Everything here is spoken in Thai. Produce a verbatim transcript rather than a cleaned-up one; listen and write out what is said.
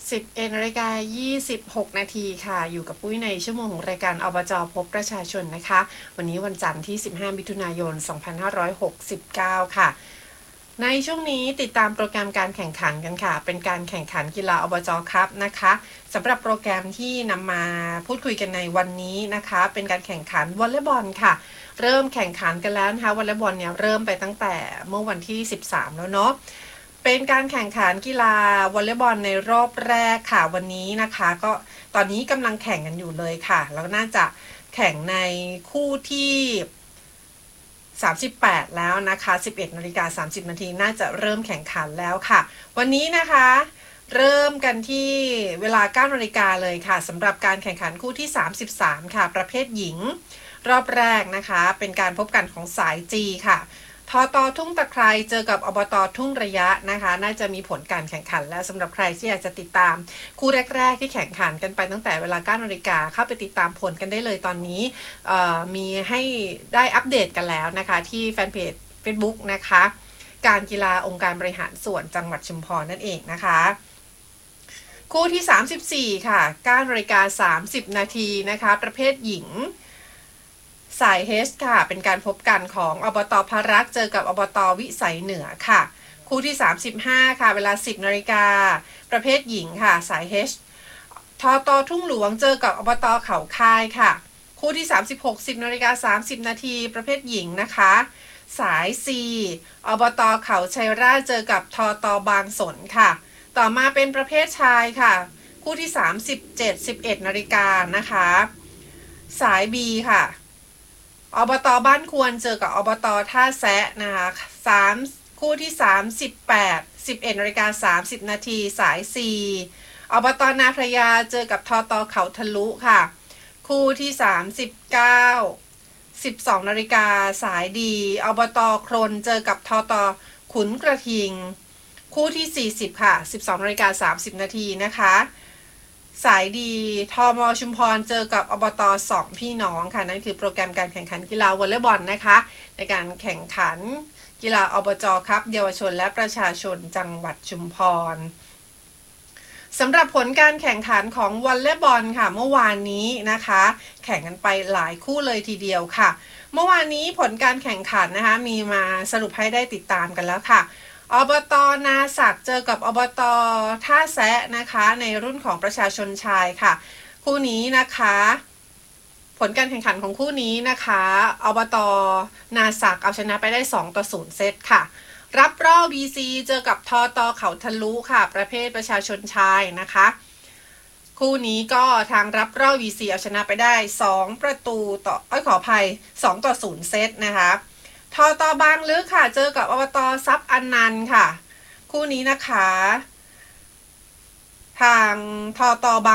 สิบเอ็ดนาฬิกายี่สิบหกนาทีค่ะอยู่กับปุ้ยในชั่วโมงของรายการอบจ.พบประชาชนนะคะวันนี้วันจันทร์ที่สิบห้ามิถุนายนสองพันห้าร้อยหกสิบเก้าค่ะในช่วงนี้ติดตามโปรแกรมการแข่งขันกันค่ะเป็นการแข่งขันกีฬาอบจ.ครับนะคะสำหรับโปรแกรมที่นำมาพูดคุยกันในวันนี้นะคะเป็นการแข่งขันวอลเลย์บอลค่ะเริ่มแข่งขันกันแล้วนะคะวอลเลย์บอลเนี่ยเริ่มไปตั้งแต่เมื่อวันที่สิบสามแล้วเนาะเป็นการแข่งขันกีฬาวอลเลย์บอลในรอบแรกค่ะวันนี้นะคะก็ตอนนี้กำลังแข่งกันอยู่เลยค่ะแล้วน่าจะแข่งในคู่ที่สามสิบแปดแล้วนะคะ สิบเอ็ดนาฬิกาสามสิบนาทีน่าจะเริ่มแข่งขันแล้วค่ะวันนี้นะคะเริ่มกันที่เวลา เก้านาฬิกาเลยค่ะสำหรับการแข่งขันคู่ที่สามสิบสามค่ะประเภทหญิงรอบแรกนะคะเป็นการพบกันของสาย G ค่ะทต.ทุ่งตะไคร้เจอกับอบต.ทุ่งระยะนะคะน่าจะมีผลการแข่งขันแล้วสำหรับใครที่อยากจะติดตามคู่แรกๆที่แข่งขันกันไปตั้งแต่เวลา เก้านาฬิกาเข้าไปติดตามผลกันได้เลยตอนนี้มีให้ได้อัปเดตกันแล้วนะคะที่แฟนเพจ Facebook นะคะการกีฬาองค์การบริหารส่วนจังหวัดชุมพรนั่นเองนะคะคู่ที่สามสิบสี่ค่ะ เก้านาฬิกาสามสิบนาทีนะคะประเภทหญิงสาย H ค่ะเป็นการพบกันของอบต.พระรักษ์เจอกับอบต.วิสัยเหนือค่ะคู่ที่สามสิบห้าค่ะเวลา สิบนาฬิกาประเภทหญิงค่ะสาย H ทต.ทุ่งหลวงเจอกับอบต.เขาค่ายค่ะคู่ที่สามสิบหก สิบนาฬิกาสามสิบนาทีประเภทหญิงนะคะสาย C อบต.เขาชัยราชเจอกับทต.บางสนค่ะต่อมาเป็นประเภทชายค่ะคู่ที่สามสิบเจ็ด สิบเอ็ดนาฬิกานะคะสาย B ค่ะอบต.บ้านควรเจอกับอบต.ท่าแซะนะคะสามคู่ที่สามสิบแปด สิบเอ็ดนาฬิกาสามสิบนาทีสาย C อบต.นาพระยาเจอกับทต.เขาทะลุค่ะคู่ที่สามสิบเก้า สิบสองนาฬิกาสายดีอบต.โครนเจอกับทต.ขุนกระทิงคู่ที่สี่สิบค่ะ สิบสองนาฬิกาสามสิบนาทีนะคะสายดีทม.ชุมพรเจอกับอบต.สองพี่น้องค่ะนั่นคือโปรแกรมการแข่งขันกีฬาวอลเลย์บอลนะคะในการแข่งขันกีฬาอบจ.ครับเยาวชนและประชาชนจังหวัดชุมพรสำหรับผลการแข่งขันของวอลเลย์บอลค่ะเมื่อวานนี้นะคะแข่งกันไปหลายคู่เลยทีเดียวค่ะเมื่อวานนี้ผลการแข่งขันนะคะมีมาสรุปให้ได้ติดตามกันแล้วค่ะอบต.นาศักเจอกับอบต.ท่าแซะนะคะในรุ่นของประชาชนชายค่ะคู่นี้นะคะผลการแข่งขันของคู่นี้นะคะอบต.นาศักเอาชนะไปได้สองต่อศูนย์เซตค่ะรับรอบ บี ซี เจอกับทต.เขาทะลุค่ะประเภทประชาชนชายนะคะคู่นี้ก็ทางรับรอบ บี ซี เอาชนะไปได้สองประตูต่อเอ้ยขออภัยสองต่อศูนย์เซตนะคะทต.บางลึกค่ะเจอกับอบต.ทรัพย์อนันต์ค่ะคู่นี้นะคะทางทต.บาง